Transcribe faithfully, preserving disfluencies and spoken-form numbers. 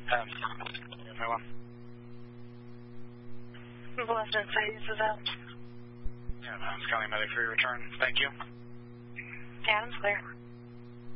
Um, everyone. Boston Cities is out. Yeah, Adams County Medic for your return. Thank you. Adams clear.